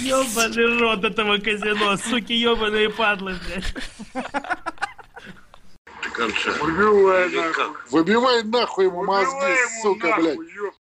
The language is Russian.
Ёбаный рот этого казино, суки ёбаные падлы, блядь. Выбивай нахуй ему мозги, сука, блядь.